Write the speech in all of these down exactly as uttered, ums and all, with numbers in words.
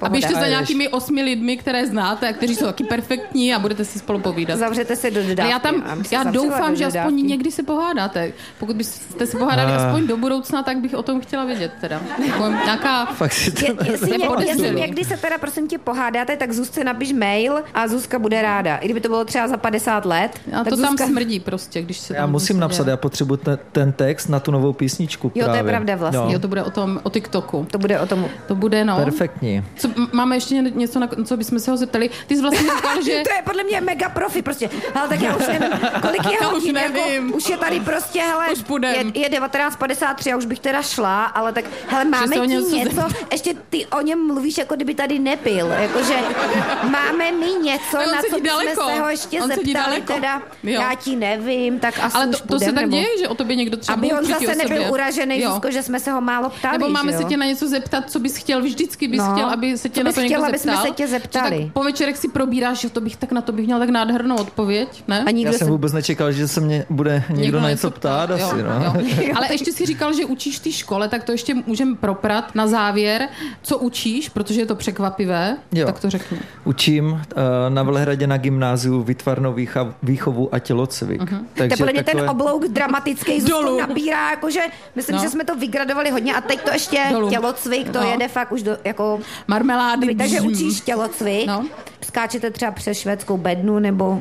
A běžte za nějakými osmi lidmi, které znáte, kteří jsou taky perfektní a budete si spolu povídat. Zavřete se do dodávky. Já, tam, já doufám, že aspoň někdy se pohádáte. Pokud byste se pohádali a... aspoň do budoucna, tak bych o tom chtěla vědět teda. Jako nějaká... Fakt si to... Je, jestli, někdy, jestli někdy se teda prosím tě pohádáte, tak Zuzce napiš mail a Zuzka bude ráda. I kdyby to bylo třeba za padesát let. A to Zuzka... tam smrdí prostě, když se tam... Já musím napsat, dělat. Já potřebuji ten, ten text na tu novou písničku. Jo, právě. To je pravda vlastně. Jo. jo, to bude o tom, o TikToku. To bude o tom. To bude, no. Perfektní. Co, máme ještě něco, na co bychom se ho zeptali. Ty jsi vlastně říkal, že... To je podle mě mega profi prostě. Ale tak já už nevím, kolik je hodin. Jako, už je tady prostě, hele, je, je devatenáct padesát tři, já už bych teda šla, ale tak, hele, máme ti něco, něco ještě ty o něm mluvíš, jako kdyby tady nebyl. Jakože máme mi něco, na co bychom se ho ještě on zeptali, teda jo. Já ti nevím, tak asi ale to, už to půjdem, se tak nebo... děje, že o tobě někdo třeba aby on zase nebyl sobě. uražený, Zuzko, že jsme se ho málo ptali. Nebo máme že se jo? tě na něco zeptat, co bys chtěl, vždycky bys no, chtěl, aby se tě na to někdo chtěl, zeptal. Aby jsme se tě zeptali. Tak po večerech si probíráš, že to bych tak na to bych měl tak nádhernou odpověď, ne? A já jsem se... vůbec nečekal, že se mě bude někdo, někdo na něco ptát, ptát asi, jo, no. Jo. Ale ještě si říkal, že učíš v té škole, tak to ještě můžeme proprat na závěr, co učíš, protože je to překvapivé, jo. Tak to řekni. Učím uh, na Velehradě na gymnáziu výtvarnou výchovu a tělocvik. Uh-huh. Takže takové... ten oblouk dramatický Zuzku nabírá, jakože myslím, no. že jsme to vygradovali hodně a teď to ještě Dolů. Tělocvik, to no. jede fakt už do, jako... Marmelády. Takže učíš tělocvik, no. Skáčete třeba přes švédskou bednu, nebo...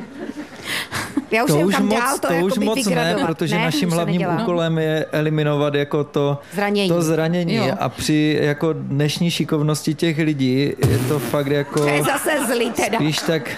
Já už to nevím, už kam moc, dál to, to jako už moc ne, protože ne, naším hlavním nedělá. úkolem je eliminovat jako to zranění, to zranění jo. A při jako dnešní šikovnosti těch lidí je to fakt jako... To je zase zlý teda. Spíš tak...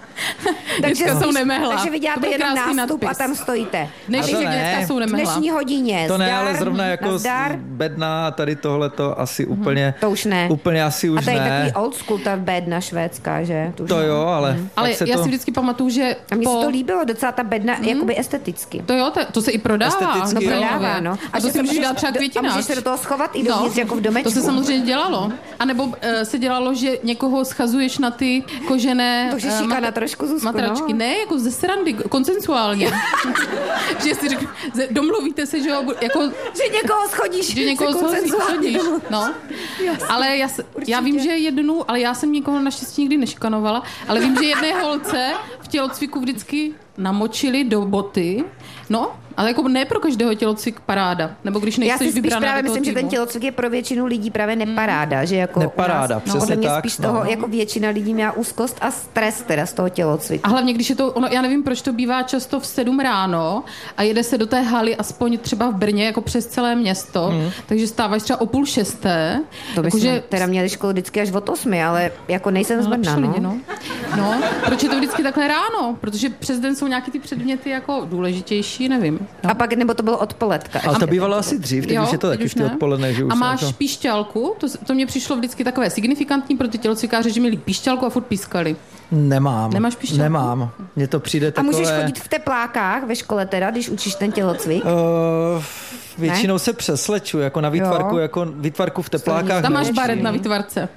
takže jsou nemehla. Takže vy děláte jenom nástup nadpis. A tam stojíte. Dnešní děcka jsou nemehla. Dnešní hodině. To zdar, ne, ale zrovna jako nazdar. bedna a tady tohleto asi hmm. úplně... To už ne. Úplně asi už ne. A to je ne. takový old school, ta bedna švédská, že? To, to jo, ale... Hmm. Ale já to... si vždycky pamatuju, že... A mně po... se to líbilo docela ta bedna, hmm. jakoby esteticky. To jo, to, to se i prodává. Esteticky, no, prodává, no. A, a to si můžeš dát třeba květináč. A můžeš se do toho schovat i dovnitř, no, jako v domečku. To se samozřejmě dělalo. A nebo uh, se dělalo, že někoho schazuješ na ty kožené... To je šikana uh, trošku, Zuzku, matračky. No. Ne, jako ze srandy, konsensuálně. Že si řekl, domluvíte se, že jo, jako... Že někoho schodíš. Že někoho schodíš, no. Ale já, já vím, že jednu, ale já jsem nikoho naštěstí nikdy nešikanovala, ale vím, že jedné holce v tělocviku vždycky namočili do boty, no, ale jako ne pro každého tělocvik paráda, nebo když nejseš vybraná. Já si právě myslím, týmu. že ten tělocvik je pro většinu lidí právě neparáda, že jako neparáda, nás, přesně no, tak. Spíš no. toho, jako většina lidí má úzkost a stres teda z toho tělocviku. A hlavně, když je to, ono, já nevím, proč to bývá často v sedm ráno a jede se do té haly aspoň třeba v Brně, jako přes celé město, hmm. takže stáváš třeba o půl šesté. To bychom jako, že... teda měli školu vždycky až od osmi, ale jako nejsem no, z Brna, no. Lidi, no. no. Proč je to vždycky takhle ráno? Protože přes den jsou nějaký ty předměty jako důležitější, nevím. No. A pak, nebo to bylo odpoledka. Ale to bývalo asi dřív, teď už je to taky v té odpoledne, že už a máš to... píšťalku, to, to mě přišlo vždycky takové signifikantní pro ty tělocvikáře, že měli píšťalku a furt pískali. Nemám. Nemáš píšťalku? Nemám. Mně to přijde takové... A můžeš chodit v teplákách ve škole teda, když učíš ten tělocvik? Uh, většinou ne? se přesleču, jako na výtvarku, jo. jako výtvarku v teplákách. Tam máš baret na výtvarce.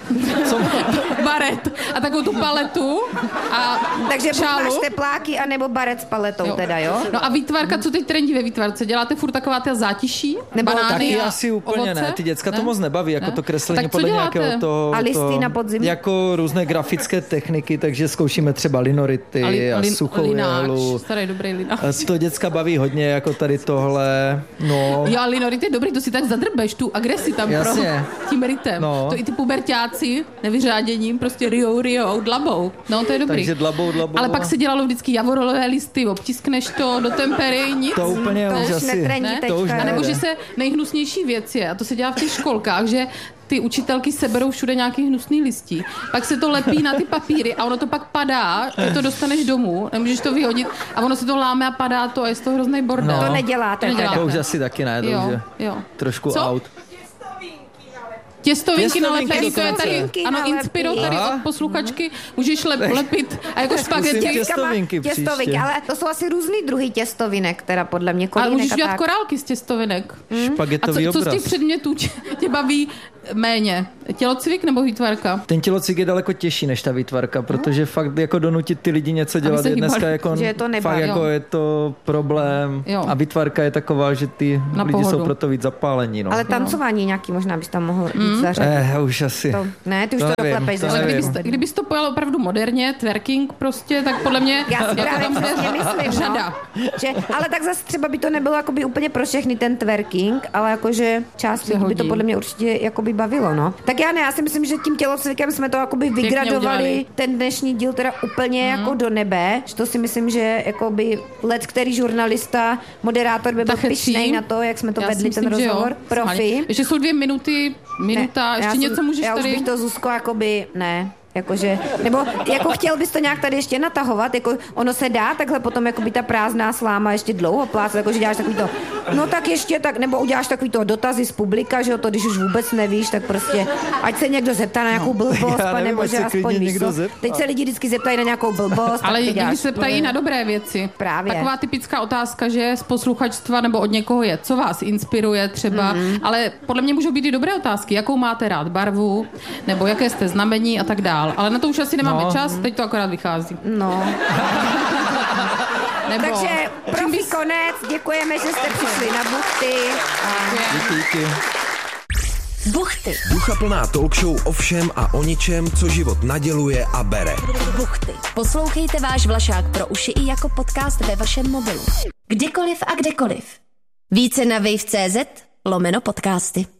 Co? Baret a takovou tu paletu a takže šálu. máš tepláky anebo baret s paletou jo. teda, jo? No a výtvarka, co teď trendí ve výtvarce? Děláte furt taková ta zátiší? Nebo banány taky a asi úplně ovoce? Ne, ty děcka ne? to moc nebaví, jako ne? To kreslení podle děláte? nějakého to, a listy to, na podzim? Jako různé grafické techniky, takže zkoušíme třeba linority a, li, a lin, suchou lináč, jehlu. Starý dobrý lináč. To děcka baví hodně, jako tady tohle. No. Jo, linority je dobrý, to si tak zadrbeš, tu agresi tam jasně. pro tím ritem. No. To i ty puberťáci nevyřáděním, prostě riou, riou, dlabou. No, to je dobrý. Takže dlabou, dlabou. Ale pak se dělalo vždycky javorové listy, obtiskneš to do tempery, nic. To úplně to už asi. Ne? To už a nebo že se nejhnusnější věc je, a to se dělá v těch školkách, že ty učitelky seberou všude nějaký hnusný listí, pak se to lepí na ty papíry a ono to pak padá, ty to dostaneš domů, nemůžeš to vyhodit a ono se to láme a padá to a je z toho hrozný bordel. No. To neděláte. To, neděláte. To už asi taky ne, to jo, už je jo. trošku Co? out. Těstovinky na lepení, to je tady, Těstovinky ano, na Inspiro tady Aha. od posluchačky, můžeš lep, lepit a jako špagety. Těstovinky těstovinky, ale to jsou asi různý druhy těstovinek, teda podle mě kolínek. Ale můžeš a dělat tak. korálky z těstovinek. Hmm? A co, Špagetový co z obraz. těch předmětů tě, tě baví méně? Tělocvik nebo výtvarka? Ten tělocvik je daleko těžší než ta výtvarka, protože no. fakt jako donutit ty lidi něco dělat je dneska jako, je to neba, fakt jako je to problém. Jo. A výtvarka je taková, že ty Na lidi pohodu. jsou proto víc zapálení. No. Ale tancování nějaký možná bys tam mohl mm. víc zařadit. Eh, už asi. To, ne, ty už to, to doklepeš. Ale kdybys, kdybys to pojal opravdu moderně, twerking prostě, tak podle mě já si právě tam bude myslím, řada. No, že, ale tak zase třeba by to nebylo jakoby úplně pro všechny ten twerking, ale jakože část lidí by to podle mě určitě jakoby bavilo, no. Tak já ne, já si myslím, že tím tělocvikem jsme to jakoby vygradovali ten dnešní díl teda úplně mm. jako do nebe, že to si myslím, že jakoby let, který žurnalista, moderátor by byl pyšnej na to, jak jsme to já vedli ten myslím, rozhovor. Profi. Ještě jsou dvě minuty, minuta, ne, ještě něco jsem, můžeš já tady... Já už bych to, Zuzko, jakoby, ne... Jakože, nebo jako chtěl bys to nějak tady ještě natahovat, jako ono se dá takhle potom jako by ta prázdná sláma ještě dlouho plácat, jakože děláš takový to, no tak ještě tak, nebo uděláš takový to dotazy z publika, že jo, to když už vůbec nevíš, tak prostě, ať se někdo zeptá na nějakou blbost, no, nebo že aspoň víš co. Teď se lidi vždycky zeptají na nějakou blbost. Ale lidi se ptají na dobré věci. Právě. Taková typická otázka, že z posluchačstva nebo od někoho je, co vás inspiruje třeba, mm-hmm. ale podle mě můžou být i dobré otázky, jakou máte rád barvu, nebo jaké jste znamení a tak dál. Ale na to už asi nemáme no. čas, teď to akorát vychází. No. Nebo, takže profi bys... konec, děkujeme, že jste přišli na Buchty. A... Díky. Buchty. Ducha plná talk show o všem a o ničem, co život naděluje a bere. Buchty. Poslouchejte váš Vlašák pro uši i jako podcast ve vašem mobilu. Kdykoliv a kdekoliv. Více na wave tečka cé zet lomeno podcasty.